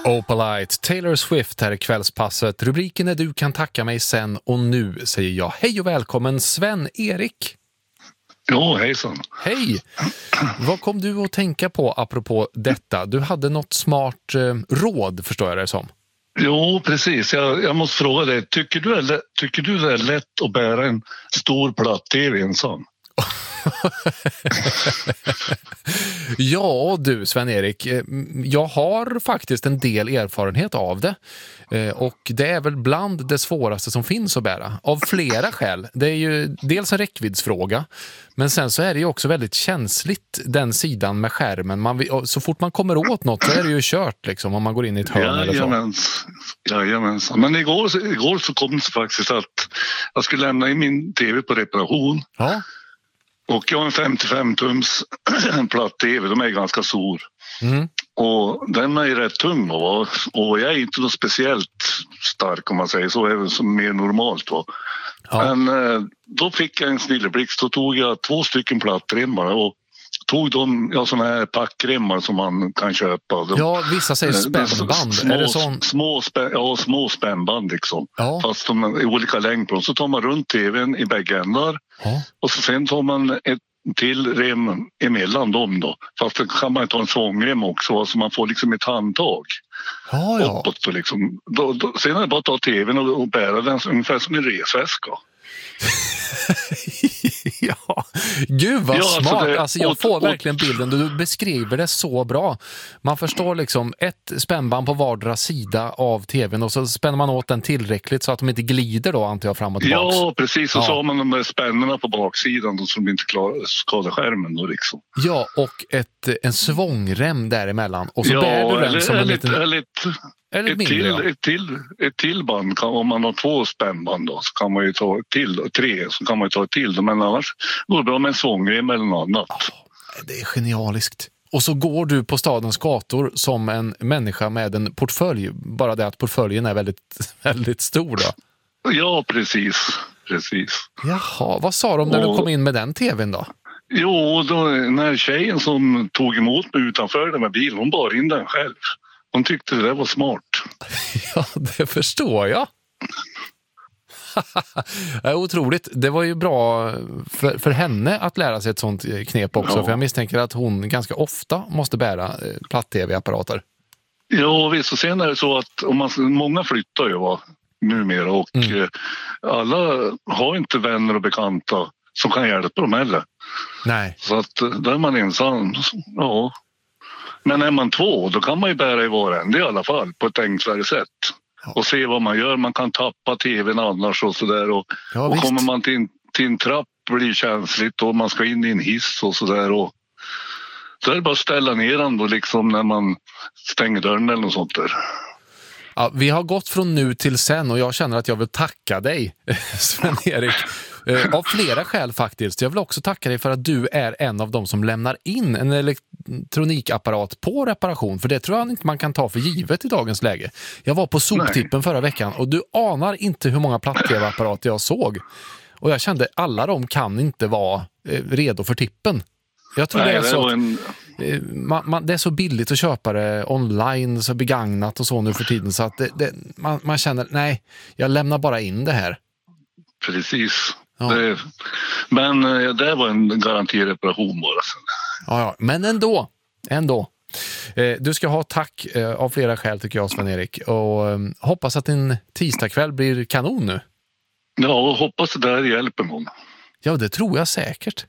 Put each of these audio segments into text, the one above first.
Opalite, Taylor Swift här i kvällspasset. Rubriken är Du kan tacka mig sen och nu säger jag hej och välkommen Sven-Erik. Jo, hejsan. Hej! Vad kom du att tänka på apropå detta? Du hade något smart råd, förstår jag det som. Jo, precis. Jag måste fråga dig. Tycker du det är lätt att bära en stor platt-tv ensam? Ja du Sven-Erik, jag har faktiskt en del erfarenhet av det och det är väl bland det svåraste som finns att bära av flera skäl. Det är ju dels en räckviddsfråga, men sen så är det ju också väldigt känsligt den sidan med skärmen. Så fort man kommer åt något så är det ju kört liksom, om man går in i ett hörn eller så. Jajamensan. Men igår så kom det faktiskt att jag skulle lämna in min tv på reparation. Ja. Och jag har en 55-tums platt-tv, de är ganska stor. Mm. Och den är ju rätt tung och jag är inte något speciellt stark om man säger så, även som mer normalt. Va? Ja. Men då fick jag en snilleblixt, då tog jag 2 stycken plattremmar och tog de såna här packremmar som man kan köpa. Ja, vissa säger spännband. Är det sån? Små spännband liksom. Ja. Fast de är olika längd på dem. Så tar man runt tvn i bägge ändar. Ja. Och sen tar man ett till rem emellan dem då. Fast då kan man ta en svångrem också så man får liksom ett handtag. Ja. Uppåt och liksom. Sen är det bara att ta tvn och bära den ungefär som en resväska. Ja, gud vad smart. Alltså jag får verkligen bilden. Du beskriver det så bra. Man förstår liksom ett spännband på vardera sida av tvn och så spänner man åt den tillräckligt så att de inte glider då, antar jag, fram och tillbaks. Ja, precis. Och så har man de där spännorna på baksidan då, som inte skadar skärmen då liksom. Ja, och en svångrem däremellan. Och så bär du den som en liten... Ett till band, om man har 2 spännband då, så kan man ju ta till 3, så kan man ju ta till dem, men annars går det bra med en svångrem eller något annat. Det är genialiskt. Och så går du på stadens gator som en människa med en portfölj, bara det att portföljen är väldigt, väldigt stor då. Ja, precis. Jaha, vad sa de när du kom in med den tvn då? Jo, då, när tjejen som tog emot mig utanför den med bilen, hon bar in den själv. Hon tyckte det var smart. Ja, det förstår jag. Otroligt. Det var ju bra för henne att lära sig ett sånt knep också. Ja. För jag misstänker att hon ganska ofta måste bära platt-tv-apparater. Ja, visst. Och sen är det så att många flyttar ju numera och alla har inte vänner och bekanta som kan hjälpa dem heller. Nej. Så att då är man ensam. Ja. Men är man 2, då kan man ju bära i varenda i alla fall på ett enklare sätt. Ja. Och se vad man gör. Man kan tappa tvn annars och sådär. Och kommer man till en trapp blir det känsligt och man ska in i en hiss och sådär. Och så är det bara att ställa ner den då liksom när man stänger dörren eller något sånt där. Ja, vi har gått från nu till sen och jag känner att jag vill tacka dig, Sven-Erik. Av flera skäl faktiskt. Jag vill också tacka dig för att du är en av dem som lämnar in en elektronikapparat på reparation. För det tror jag inte man kan ta för givet i dagens läge. Jag var på soptippen förra veckan och du anar inte hur många platt-tv-apparater jag såg. Och jag kände alla de kan inte vara redo för tippen. Jag tror det är så att det är så billigt att köpa det online, så begagnat och så nu för tiden. Så att man känner, nej, jag lämnar bara in det här. Precis. Ja. Men det var en garantireparation bara. Ja, men ändå. Du ska ha tack av flera skäl tycker jag, Sven-Erik. Och hoppas att din tisdagkväll blir kanon nu. Ja, och hoppas det där hjälper någon. Ja, det tror jag säkert.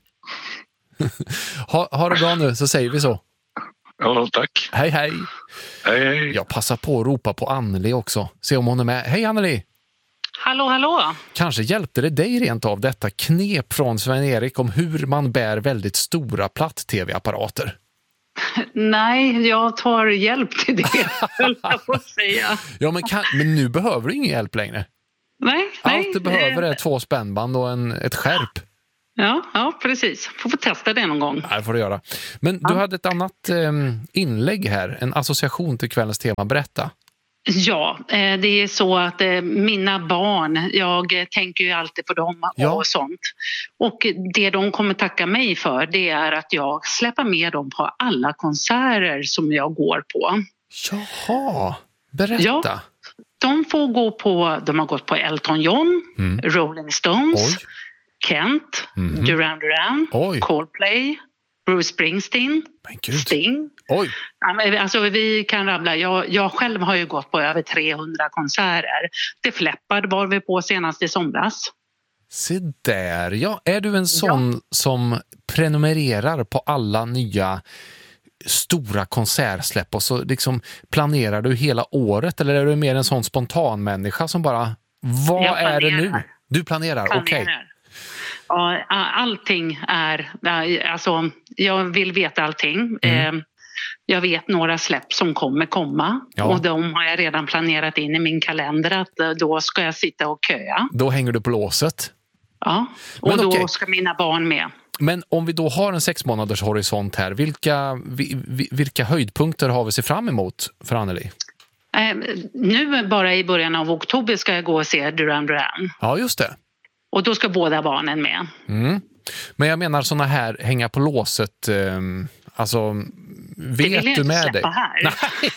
Ha det bra nu, så säger vi så. Ja, tack. Hej. Hej. Jag passar på att ropa på Anneli också. Se om hon är med. Hej Anneli. Hallå. Kanske hjälpte det dig rent av detta knep från Sven-Erik om hur man bär väldigt stora platt-tv-apparater? Nej, jag tar hjälp till det, höll jag på att säga. Ja, men nu behöver du ingen hjälp längre. Nej. Allt du behöver är 2 spännband och ett skärp. Ja, precis. Får testa det någon gång. Det får du göra. Men du hade ett annat inlägg här, en association till kvällens tema. Berätta. Ja, det är så att mina barn, jag tänker ju alltid på dem och sånt. Och det de kommer tacka mig för, det är att jag släpper med dem på alla konserter som jag går på. Jaha! Berätta. Ja, de har gått på Elton John, Rolling Stones, Kent, Duran Duran, Coldplay, Bruce Springsteen, Sting. Oj. Alltså vi kan rabbla. Jag själv har ju gått på över 300 konserter. Det Fleppard var vi på senast i somras. Se där, ja. Är du en sån som prenumererar på alla nya stora konsertsläpp och så liksom planerar du hela året, eller är du mer en sån spontan människa som bara, vad är det nu? Du planerar. Okej. Ja, allting är, alltså jag vill veta allting. Jag vet några släpp som kommer komma och de har jag redan planerat in i min kalender att då ska jag sitta och köa. Då hänger du på låset. Ja, och då ska mina barn med. Men om vi då har en 6 månaders horisont här, vilka höjdpunkter har vi sig fram emot för Anneli? Nu bara i början av oktober ska jag gå och se Duran Duran. Ja, just det. Och då ska båda barnen med. Men jag menar såna här hänga på låset, alltså vet du med dig? Här. Nej.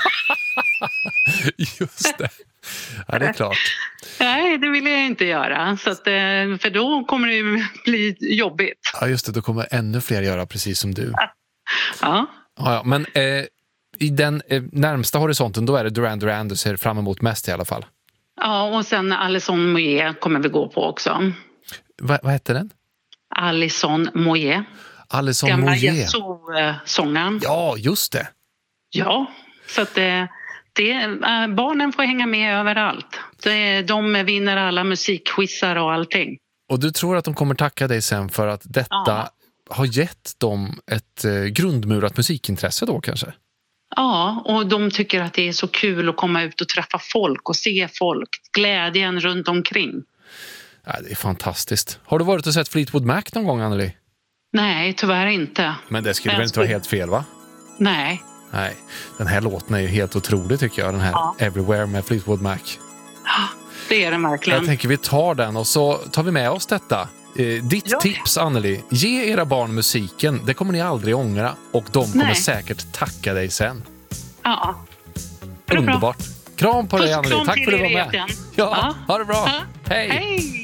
Just det. Ja, det är klart. Nej, det vill jag inte göra. Så att, för då kommer det ju bli jobbigt. Ja, just det. Då kommer ännu fler göra precis som du. Ja, men i den närmsta horisonten då är det Duran Duran du ser fram emot mest i alla fall. Ja, och sen Alison Moyet kommer vi gå på också. Vad heter den? Alison Moyet. Alison Moyet. Gamla Jesu-sångaren. Ja, just det. Ja, så att barnen får hänga med överallt. De vinner alla musikquizar och allting. Och du tror att de kommer tacka dig sen för att detta har gett dem ett grundmurat musikintresse då kanske? Ja, och de tycker att det är så kul att komma ut och träffa folk och se folk. Glädjen runt omkring. Ja, det är fantastiskt. Har du varit och sett Fleetwood Mac någon gång, Anneli? Nej, tyvärr inte. Men det skulle väl inte vara helt fel, va? Nej. Nej, den här låten är ju helt otrolig tycker jag. Den här Everywhere med Fleetwood Mac. Ja, det är den verkligen. Jag tänker vi tar den och så tar vi med oss detta. Ditt tips, Anneli, ge era barn musiken. Det kommer ni aldrig ångra. Och de kommer säkert tacka dig sen. Ja. Underbart. Kram på dig, Anneli. Tack för att du var med. Ja, ha det bra. Hej. Hej.